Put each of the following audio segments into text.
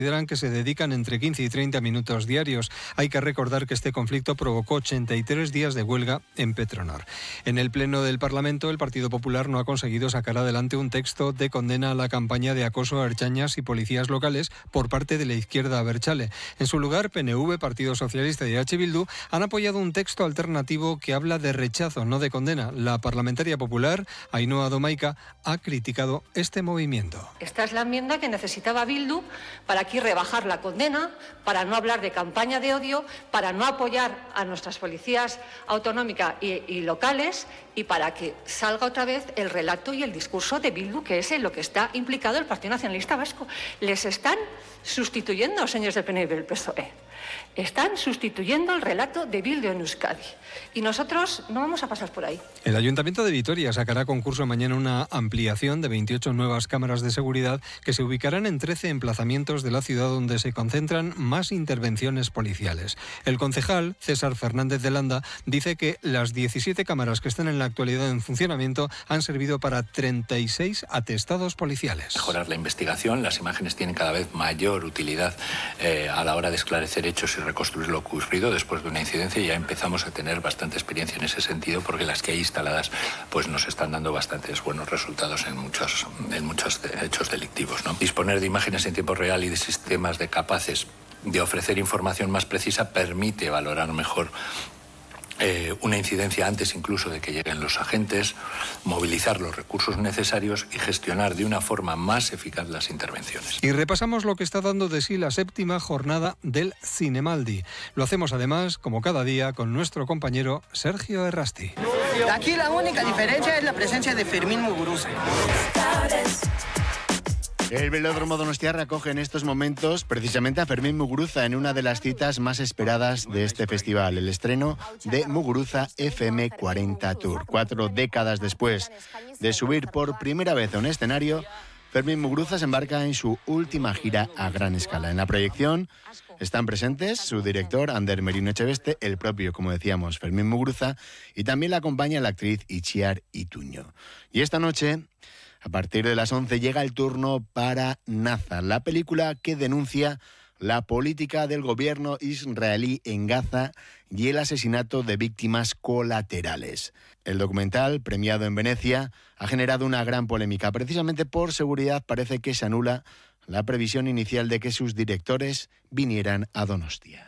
consideran que se dedican entre 15 y 30 minutos diarios. Hay que recordar que este conflicto provocó 83 días de huelga en Petronor. En el Pleno del Parlamento, el Partido Popular no ha conseguido sacar adelante un texto de condena a la campaña de acoso a ertzainas y policías locales por parte de la izquierda abertzale. En su lugar, PNV, Partido Socialista y H. Bildu han apoyado un texto alternativo que habla de rechazo, no de condena. La parlamentaria popular, Ainhoa Domaica, ha criticado este movimiento. Esta es la enmienda que necesitaba Bildu para aquí rebajar la condena, para no hablar de campaña de odio, para no apoyar a nuestras policías autonómicas y locales y para que salga otra vez el relato y el discurso de Bildu, que es en lo que está implicado el Partido Nacionalista Vasco. Les están sustituyendo, señores del PNV y del PSOE. Están sustituyendo el relato de Bildu en Euskadi. Y nosotros no vamos a pasar por ahí. El Ayuntamiento de Vitoria sacará a concurso mañana una ampliación de 28 nuevas cámaras de seguridad que se ubicarán en 13 emplazamientos de la ciudad donde se concentran más intervenciones policiales. El concejal, César Fernández de Landa, dice que las 17 cámaras que están en la actualidad en funcionamiento han servido para 36 atestados policiales. Mejorar la investigación, las imágenes tienen cada vez mayor utilidad a la hora de esclarecer hechos y reconstruir lo ocurrido después de una incidencia. Ya empezamos a tener bastante experiencia en ese sentido porque las que hay instaladas pues nos están dando bastantes buenos resultados en muchos hechos delictivos, ¿no? Disponer de imágenes en tiempo real y de sistemas capaces de ofrecer información más precisa permite valorar mejor una incidencia antes incluso de que lleguen los agentes, movilizar los recursos necesarios y gestionar de una forma más eficaz las intervenciones. Y repasamos lo que está dando de sí la 7ª jornada del Zinemaldi. Lo hacemos además, como cada día, con nuestro compañero Sergio Errasti. Aquí la única diferencia es la presencia de Fermín Muguruza. El Velódromo donostiarra acoge en estos momentos precisamente a Fermín Muguruza en una de las citas más esperadas de este festival, el estreno de Muguruza FM 40 Tour. 4 décadas después de subir por primera vez a un escenario, Fermín Muguruza se embarca en su última gira a gran escala. En la proyección están presentes su director, Ander Merino Echeveste, el propio, como decíamos, Fermín Muguruza, y también la acompaña la actriz Itziar Ituño. Y esta noche, a partir de las 11, llega el turno para Naza, la película que denuncia la política del gobierno israelí en Gaza y el asesinato de víctimas colaterales. El documental, premiado en Venecia, ha generado una gran polémica. Precisamente por seguridad parece que se anula la previsión inicial de que sus directores vinieran a Donostia.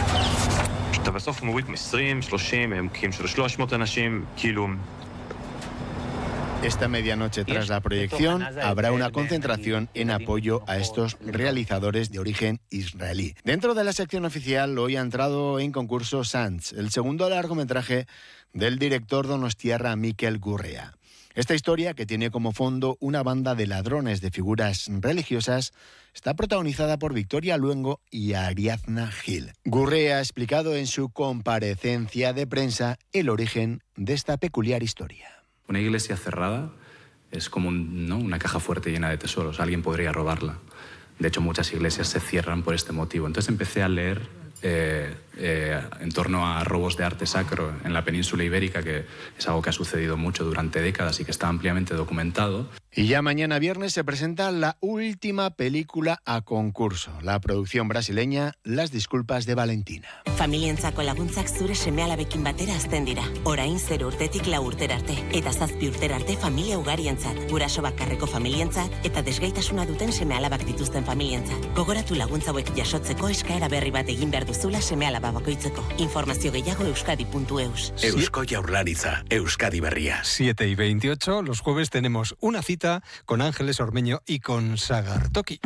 Esta medianoche, tras la proyección, habrá una concentración en apoyo a estos realizadores de origen israelí. Dentro de la sección oficial, hoy ha entrado en concurso Sanz, el segundo largometraje del director donostiarra Mikel Gurrea. Esta historia, que tiene como fondo una banda de ladrones de figuras religiosas, está protagonizada por Victoria Luengo y Ariadna Gil. Gurrea ha explicado en su comparecencia de prensa el origen de esta peculiar historia. Una iglesia cerrada es como una caja fuerte llena de tesoros. Alguien podría robarla. De hecho, muchas iglesias se cierran por este motivo. Entonces empecé a leer en torno a robos de arte sacro en la península ibérica, que es algo que ha sucedido mucho durante décadas y que está ampliamente documentado. Y ya mañana viernes se presenta la última película a concurso, la producción brasileña Las disculpas de Valentina. Familientzako laguntzak zure seme-alabekin batera hazten dira. Orain 0 urtetik 4 urtera arte, eta 7 urtera arte familia ugarientzat, guraso bakarreko familientzat eta desgaitasuna duten seme-alabak dituzten familientzat. Gogoratu laguntza hauek jasotzeko eskaera berri bat egin behar duzula seme-alaba bakoitzeko. Informazio gehiago euskadi.eus. Eusko Jaurlaritza, Euskadi Berria. 7:28, los jueves tenemos una cita con Ángeles Ormeño y con Sagartoki.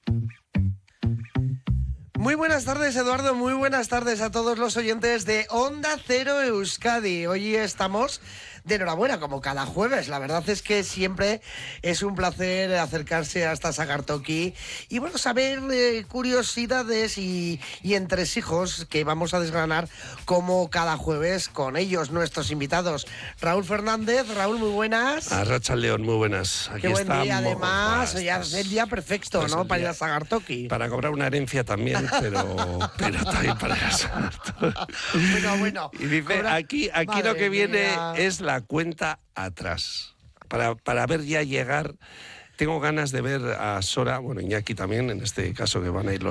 Muy buenas tardes, Eduardo, muy buenas tardes a todos los oyentes de Onda Cero Euskadi. Hoy estamos de enhorabuena, como cada jueves. La verdad es que siempre es un placer acercarse hasta Sagartoki y, bueno, saber curiosidades y entresijos que vamos a desgranar como cada jueves con ellos, nuestros invitados. Raúl Fernández. Raúl, muy buenas. Arratsaldeon, muy buenas. Aquí Qué buen estamos. día, además. Ya es el día perfecto, pues, ¿no? Para ir a Sagartoki. Para cobrar una herencia también, pero también para ir a Sagartoki. Bueno. Y dice, aquí lo que viene es la cuenta atrás. Para ver ya llegar tengo ganas de ver a Sora, bueno, Iñaki también, en este caso que van a ir